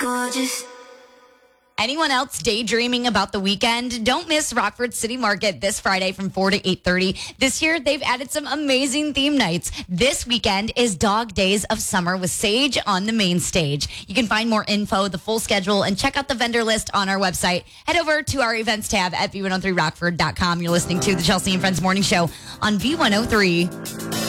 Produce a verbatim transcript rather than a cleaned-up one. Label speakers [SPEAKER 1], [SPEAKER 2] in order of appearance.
[SPEAKER 1] Gorgeous.
[SPEAKER 2] Anyone else daydreaming about the weekend? Don't miss Rockford City Market this Friday from four to eight thirty. This year, they've added some amazing theme nights. This weekend is Dog Days of Summer with Sage on the main stage. You can find more info, the full schedule, and check out the vendor list on our website. Head over to our events tab at v one oh three rockford dot com. You're listening to the Chelsea and Friends Morning Show on V one oh three.